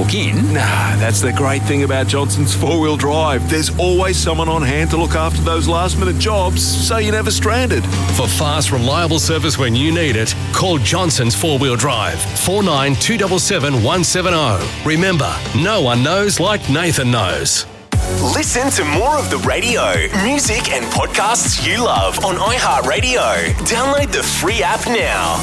walk in. Nah, that's the great thing about Johnson's four-wheel drive. There's always someone on hand to look after those last-minute jobs, so you're never stranded. For fast, reliable service when you need it, call Johnson's Four-Wheel Drive, 49 277 170. Remember, no one knows like Nathan knows. Listen to more of the radio, music and podcasts you love on iHeartRadio. Download the free app now.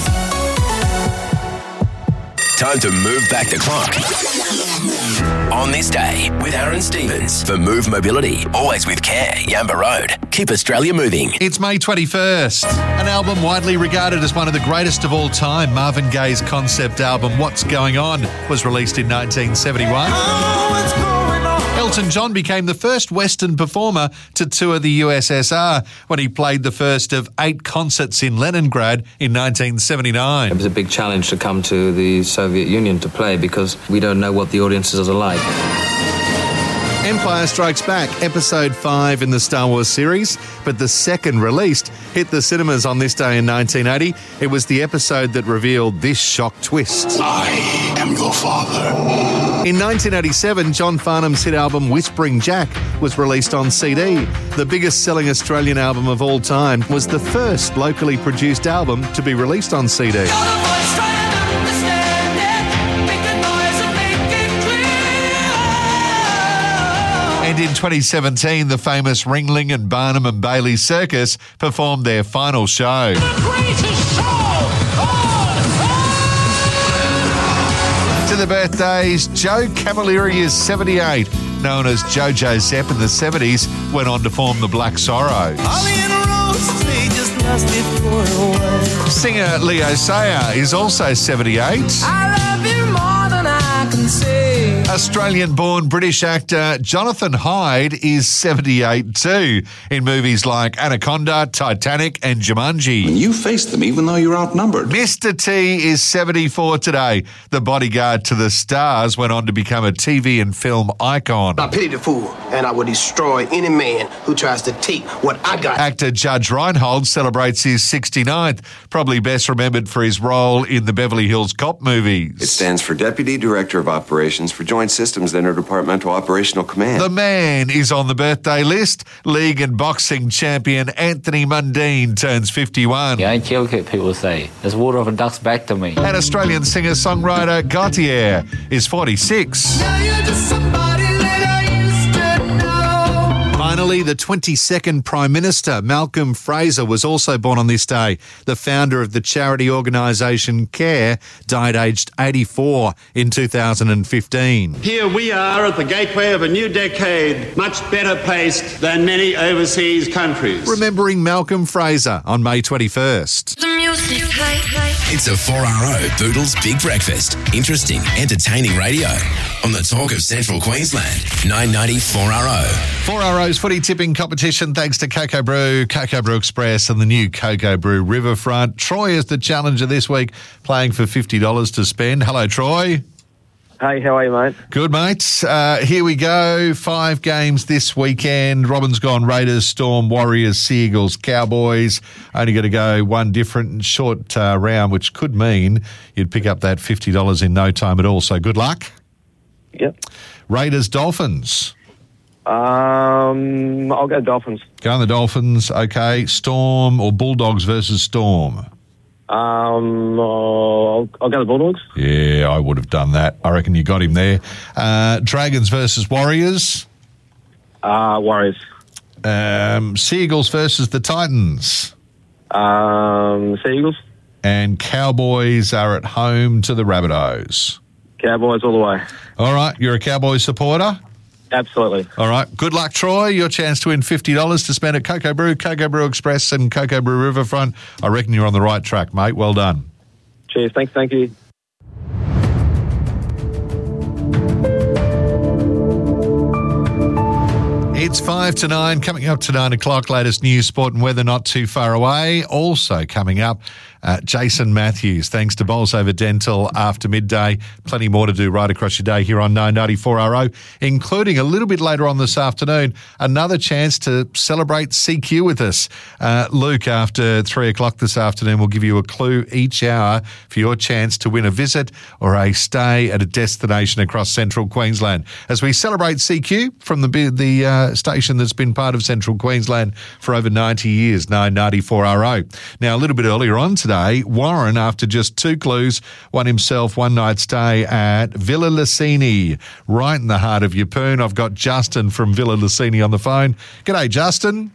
Time to move back the clock. On this day with Aaron Stevens for Move Mobility. Always with care. Yamba Road. Keep Australia moving. It's May 21st. An album widely regarded as one of the greatest of all time, Marvin Gaye's concept album What's Going On, was released in 1971. Elton John became the first Western performer to tour the USSR when he played the first of 8 concerts in Leningrad in 1979. It was a big challenge to come to the Soviet Union to play because we don't know what the audiences are like. Empire Strikes Back, Episode 5 in the Star Wars series, but the second released, hit the cinemas on this day in 1980. It was the episode that revealed this shock twist. I am your father. In 1987, John Farnham's hit album Whispering Jack was released on CD. The biggest selling Australian album of all time was the first locally produced album to be released on CD. And in 2017, the famous Ringling and Barnum and Bailey Circus performed their final show. The greatest show on earth! To the birthdays, Joe Camilleri is 78, known as JoJo Zepp in the 70s, went on to form the Black Sorrows. Singer Leo Sayer is also 78. I love you more than I can say. Australian-born British actor Jonathan Hyde is 78 too, in movies like Anaconda, Titanic and Jumanji. You faced them even though you're outnumbered. Mr. T is 74 today. The bodyguard to the stars went on to become a TV and film icon. I pity the fool, and I will destroy any man who tries to take what I got. Actor Judge Reinhold celebrates his 69th, probably best remembered for his role in the Beverly Hills Cop movies. It stands for Deputy Director of Operations for Joint Systems Interdepartmental Operational Command. The man is on the birthday list. League and boxing champion Anthony Mundine turns 51. I don't care what people say. There's water off a duck's back to me. And Australian singer-songwriter Gautier is 46. Now you're just somebody that I used to know. Finally, the 22nd Prime Minister, Malcolm Fraser, was also born on this day. The founder of the charity organisation CARE died aged 84 in 2015. Here we are at the gateway of a new decade, much better placed than many overseas countries. Remembering Malcolm Fraser on May 21st. The music, It's a 4RO Boodles Big Breakfast. Interesting, entertaining radio. On the talk of Central Queensland, 990 4RO. 4RO's footy tipping competition thanks to Cocoa Brew Express and the new Cocoa Brew Riverfront. Troy is the challenger this week, playing for $50 to spend. Hello, Troy. Hey, how are you, mate? Good, mates. Here we go. 5 games this weekend. Robin's gone Raiders, Storm, Warriors, Seagulls, Cowboys. Only going to go one different short round, which could mean you'd pick up that $50 in no time at all. So good luck. Yep. Raiders, Dolphins. I'll go Dolphins. Go on the Dolphins. Okay. Storm or Bulldogs versus Storm. I'll go the Bulldogs. Yeah, I would have done that. I reckon you got him there. Dragons versus Warriors. Warriors. Seagulls versus the Titans. Seagulls. And Cowboys are at home to the Rabbitohs. Cowboys all the way. All right, you're a Cowboys supporter? Absolutely. All right, good luck, Troy. Your chance to win $50 to spend at Cocoa Brew Express and Cocoa Brew Riverfront. I reckon you're on the right track, mate. Well done. Cheers. Thank you. It's 5 to 9, coming up to 9 o'clock, latest news, sport and weather not too far away. Also coming up, Jason Matthews. Thanks to Bolsover Dental after midday. Plenty more to do right across your day here on 994RO, including a little bit later on this afternoon, another chance to celebrate CQ with us. Luke, after 3 o'clock this afternoon, will give you a clue each hour for your chance to win a visit or a stay at a destination across central Queensland. As we celebrate CQ from the station that's been part of central Queensland for over 90 years, 994RO. Now, a little bit earlier on today, Warren, after just 2 clues, won himself one night stay at Villa Lucini, right in the heart of Yeppoon. I've got Justin from Villa Lucini on the phone. G'day, Justin.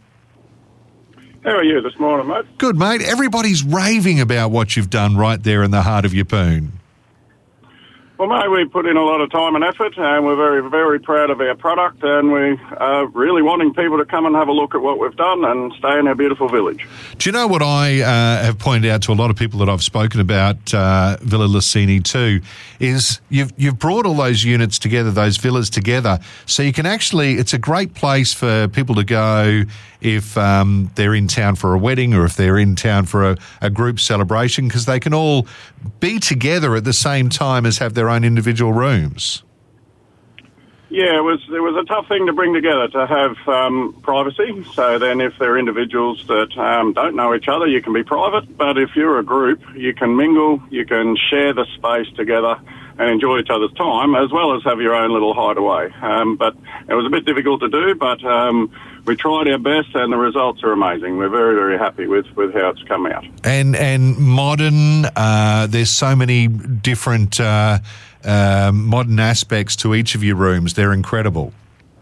How are you this morning, mate? Good, mate. Everybody's raving about what you've done right there in the heart of Yeppoon. Well, mate, we put in a lot of time and effort, and we're very, very proud of our product, and we are really wanting people to come and have a look at what we've done and stay in our beautiful village. Do you know what I have pointed out to a lot of people that I've spoken about Villa Lucini too, is you've brought all those units together, those villas together, so you can actually, it's a great place for people to go if they're in town for a wedding or if they're in town for a group celebration, because they can all be together at the same time as have their own individual rooms. Yeah, it was a tough thing to bring together, to have privacy. So then if they're individuals that don't know each other, you can be private. But if you're a group, you can mingle, you can share the space together and enjoy each other's time, as well as have your own little hideaway. But it was a bit difficult to do, but we tried our best, and the results are amazing. We're very, very happy with how it's come out. And modern, there's so many different modern aspects to each of your rooms. They're incredible.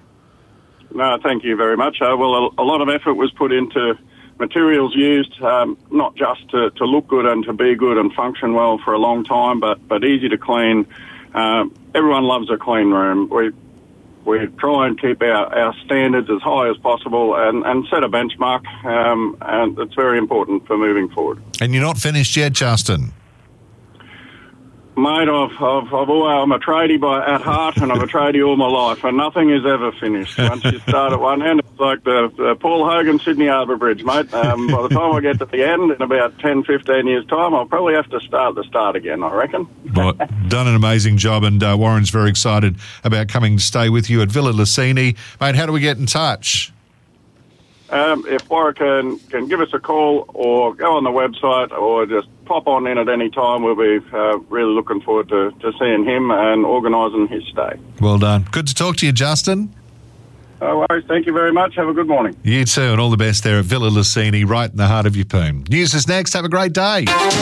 No, thank you very much. Well, a lot of effort was put into materials used, not just to look good and to be good and function well for a long time, but easy to clean. Everyone loves a clean room. We try and keep our standards as high as possible and set a benchmark, and it's very important for moving forward. And you're not finished yet, Justin? Mate, I'm a tradie at heart, and I'm a tradie all my life, and nothing is ever finished. Once you start at one end, it's like the Paul Hogan Sydney Harbour Bridge, mate. By the time I get to the end, in about 10, 15 years' time, I'll probably have to start the start again, I reckon. Well, done an amazing job, and Warren's very excited about coming to stay with you at Villa Lucini. Mate, how do we get in touch? If Warren can give us a call or go on the website or just pop on in at any time, we'll be really looking forward to seeing him and organising his stay. Well done. Good to talk to you, Justin. No worries. Thank you very much. Have a good morning. You too, and all the best there at Villa Lucini, right in the heart of Yeppoon. News is next. Have a great day.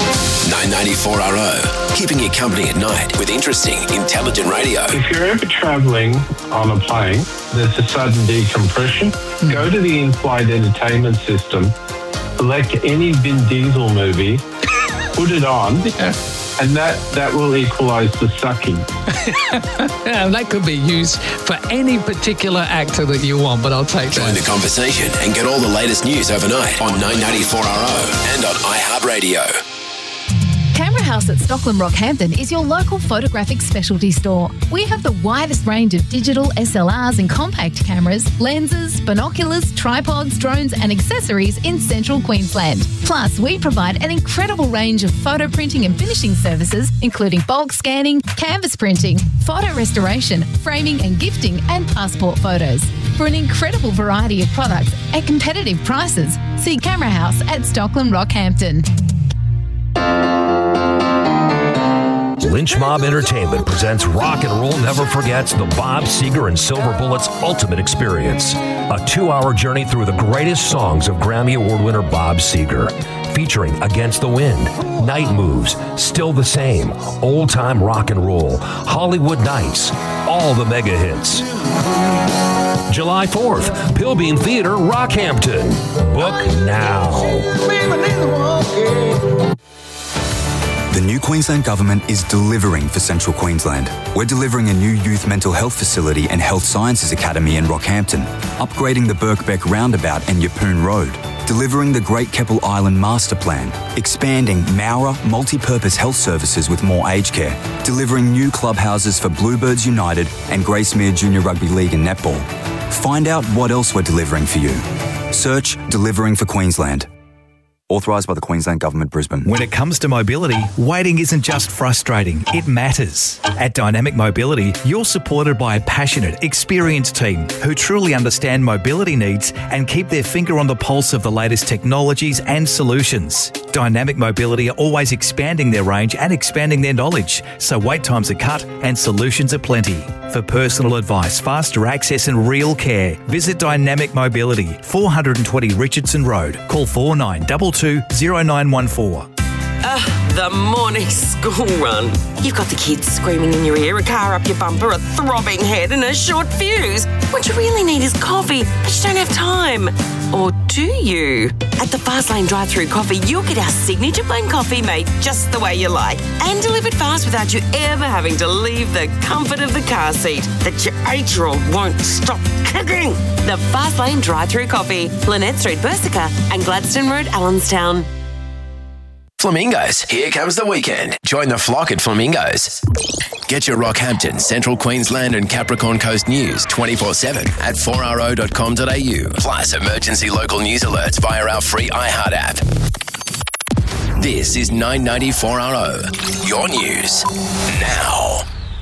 994RO, keeping you company at night with interesting, intelligent radio. If you're ever travelling on a plane, there's a sudden decompression, go to the in-flight entertainment system, select any Vin Diesel movie, put it on, and that will equalise the sucking. That could be used for any particular actor that you want, but I'll take that. Join the conversation and get all the latest news overnight on 994RO and on iHeartRadio. Camera House at Stockland Rockhampton is your local photographic specialty store. We have the widest range of digital SLRs and compact cameras, lenses, binoculars, tripods, drones and accessories in central Queensland. Plus, we provide an incredible range of photo printing and finishing services, including bulk scanning, canvas printing, photo restoration, framing and gifting, and passport photos. For an incredible variety of products at competitive prices, see Camera House at Stockland Rockhampton. Lynch Mob Entertainment presents Rock and Roll Never Forgets the Bob Seger and Silver Bullets Ultimate Experience, a 2-hour journey through the greatest songs of Grammy Award winner Bob Seger, featuring Against the Wind, Night Moves, Still the Same, Old Time Rock and Roll, Hollywood Nights, all the mega hits. July 4th, Pilbeam Theatre, Rockhampton. Book now. The new Queensland Government is delivering for Central Queensland. We're delivering a new youth mental health facility and health sciences academy in Rockhampton, upgrading the Birkbeck Roundabout and Yeppoon Road, delivering the Great Keppel Island Master Plan, expanding Mowra multi-purpose health services with more aged care, delivering new clubhouses for Bluebirds United and Gracemere Junior Rugby League and Netball. Find out what else we're delivering for you. Search Delivering for Queensland. Authorised by the Queensland Government, Brisbane. When it comes to mobility, waiting isn't just frustrating, it matters. At Dynamic Mobility, you're supported by a passionate, experienced team who truly understand mobility needs and keep their finger on the pulse of the latest technologies and solutions. Dynamic Mobility are always expanding their range and expanding their knowledge, so wait times are cut and solutions are plenty. For personal advice, faster access and real care, visit Dynamic Mobility, 420 Richardson Road. Call 4922 0914. The morning school run. You've got the kids screaming in your ear, a car up your bumper, a throbbing head and a short fuse. What you really need is coffee, but you don't have time. Or do you? At the Fastlane drive-thru coffee, you'll get our signature blend coffee made just the way you like and delivered fast without you ever having to leave the comfort of the car seat that your 8-year-old won't stop kicking. The Fastlane drive-thru coffee, Lynette Street, Bersica and Gladstone Road, Allenstown. Flamingos, here comes the weekend. Join the flock at Flamingos. Get your Rockhampton, Central Queensland and Capricorn Coast news 24/7 at 4RO.com.au. Plus emergency local news alerts via our free iHeart app. This is 990 4RO. Your news now.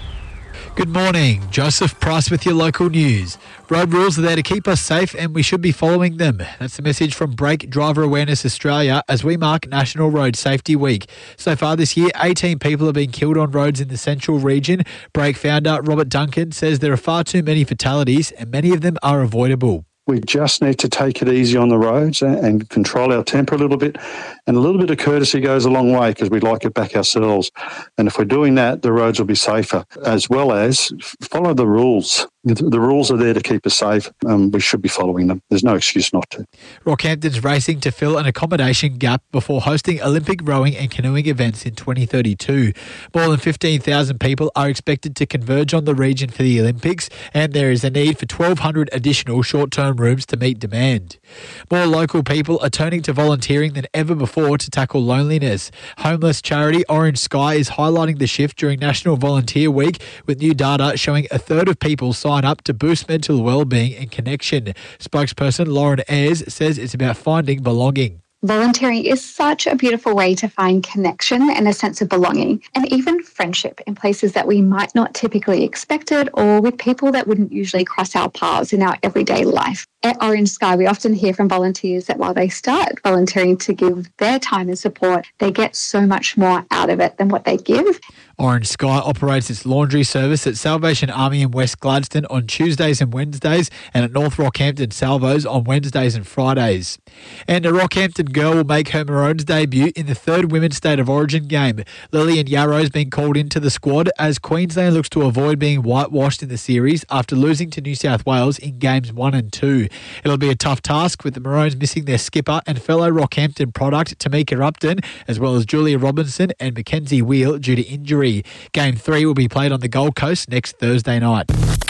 Good morning. Joseph Price with your local news. Road rules are there to keep us safe and we should be following them. That's the message from Brake Driver Awareness Australia as we mark National Road Safety Week. So far this year, 18 people have been killed on roads in the central region. Brake founder Robert Duncan says there are far too many fatalities and many of them are avoidable. We just need to take it easy on the roads and control our temper a little bit. And a little bit of courtesy goes a long way because we like it back ourselves. And if we're doing that, the roads will be safer, as well as follow the rules. The rules are there to keep us safe. We should be following them. There's no excuse not to. Rockhampton's racing to fill an accommodation gap before hosting Olympic rowing and canoeing events in 2032. More than 15,000 people are expected to converge on the region for the Olympics, and there is a need for 1,200 additional short-term rooms to meet demand. More local people are turning to volunteering than ever before to tackle loneliness. Homeless charity Orange Sky is highlighting the shift during National Volunteer Week, with new data showing a third of people sign up to boost mental well-being and connection. Spokesperson Lauren Ayres says it's about finding belonging. Volunteering is such a beautiful way to find connection and a sense of belonging, and even friendship in places that we might not typically expect it, or with people that wouldn't usually cross our paths in our everyday life. At Orange Sky, we often hear from volunteers that while they start volunteering to give their time and support, they get so much more out of it than what they give. Orange Sky operates its laundry service at Salvation Army in West Gladstone on Tuesdays and Wednesdays, and at North Rockhampton Salvos on Wednesdays and Fridays. And a Rockhampton girl will make her Maroons debut in the third Women's State of Origin game. Lillian Yarrow has been called into the squad as Queensland looks to avoid being whitewashed in the series after losing to New South Wales in games 1 and 2. It'll be a tough task with the Maroons missing their skipper and fellow Rockhampton product Tamika Upton, as well as Julia Robinson and Mackenzie Wheel due to injury. Game 3 will be played on the Gold Coast next Thursday night.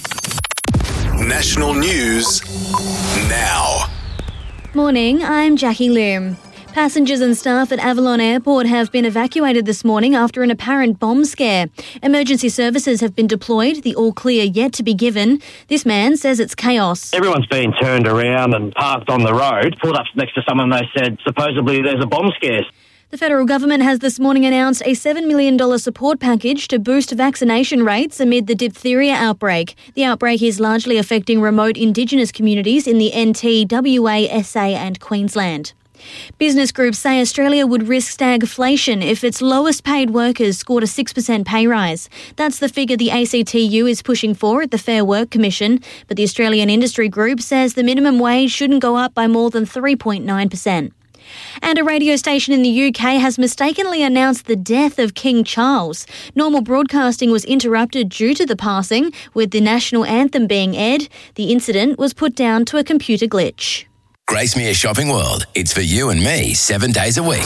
National news now. Morning, I'm Jackie Loom. Passengers and staff at Avalon Airport have been evacuated this morning after an apparent bomb scare. Emergency services have been deployed, the all clear yet to be given. This man says it's chaos. Everyone's been turned around and parked on the road, pulled up next to someone. They said supposedly there's a bomb scare. The federal government has this morning announced a $7 million support package to boost vaccination rates amid the diphtheria outbreak. The outbreak is largely affecting remote Indigenous communities in the NT, WA, SA and Queensland. Business groups say Australia would risk stagflation if its lowest paid workers scored a 6% pay rise. That's the figure the ACTU is pushing for at the Fair Work Commission, but the Australian Industry Group says the minimum wage shouldn't go up by more than 3.9%. And a radio station in the UK has mistakenly announced the death of King Charles. Normal broadcasting was interrupted due to the passing, with the national anthem being aired. The incident was put down to a computer glitch. Gracemere Shopping World. It's for you and me 7 days a week.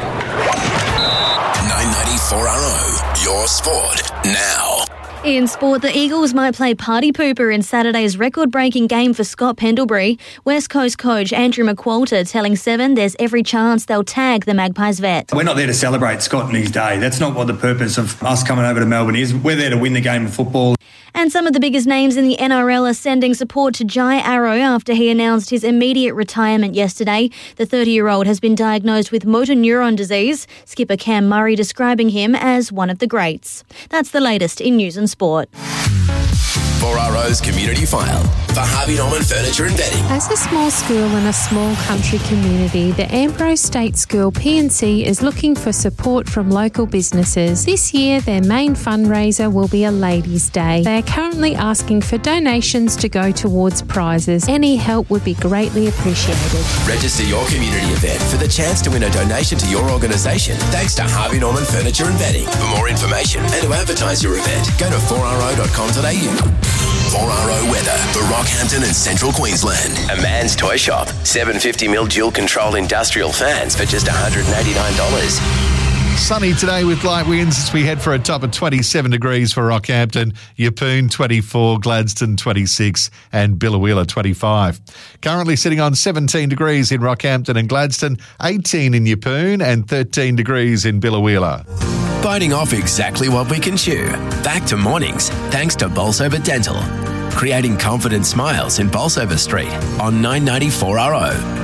990 4RO. Your sport now. In sport, the Eagles might play party pooper in Saturday's record-breaking game for Scott Pendlebury. West Coast coach Andrew McQualter telling Seven there's every chance they'll tag the Magpies vet. We're not there to celebrate Scott and his day. That's not what the purpose of us coming over to Melbourne is. We're there to win the game of football. And some of the biggest names in the NRL are sending support to Jai Arrow after he announced his immediate retirement yesterday. The 30-year-old has been diagnosed with motor neuron disease. Skipper Cam Murray describing him as one of the greats. That's the latest in news and sport. 4RO's Community File for Harvey Norman Furniture and Bedding. As a small school in a small country community, the Ambrose State School P&C is looking for support from local businesses. This year, their main fundraiser will be a Ladies' Day. They are currently asking for donations to go towards prizes. Any help would be greatly appreciated. Register your community event for the chance to win a donation to your organisation thanks to Harvey Norman Furniture and Bedding. For more information and to advertise your event, go to 4ro.com.au. 4RO weather for Rockhampton and Central Queensland. A Man's Toy Shop. 750mm dual control industrial fans for just $189. Sunny today with light winds as we head for a top of 27 degrees for Rockhampton, Yeppoon 24, Gladstone 26 and Biloela 25. Currently sitting on 17 degrees in Rockhampton and Gladstone, 18 in Yeppoon and 13 degrees in Biloela. Biting off exactly what we can chew. Back to mornings thanks to Bolsover Dental. Creating confident smiles in Bolsover Street on 994RO.